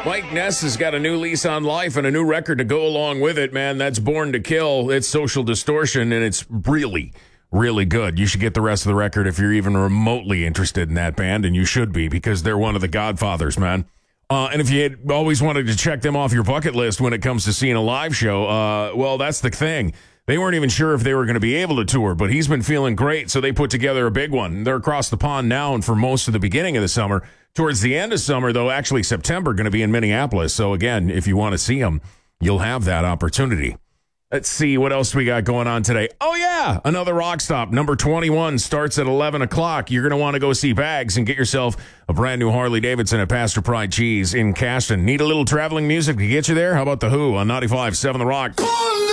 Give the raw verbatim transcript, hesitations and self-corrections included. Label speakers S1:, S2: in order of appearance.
S1: Mike Ness has got a new lease on life and a new record to go along with it, man. That's Born to Kill. It's Social Distortion, and it's really, really good. You should get the rest of the record if you're even remotely interested in that band, and you should be, because they're one of the godfathers, man. Uh, and if you had always wanted to check them off your bucket list when it comes to seeing a live show, uh, well, that's the thing. They weren't even sure if they were going to be able to tour, but he's been feeling great, so they put together a big one. They're across the pond now, and for most of the beginning of the summer. Towards the end of summer, though, actually September, going to be in Minneapolis. So, again, if you want to see them, you'll have that opportunity. Let's see what else we got going on today. Oh, yeah, another rock stop. Number twenty-one starts at eleven o'clock. You're going to want to go see Bags and get yourself a brand new Harley Davidson at Pastor Pride Cheese in Caston. Need a little traveling music to get you there? How about The Who on ninety-five point seven The Rock?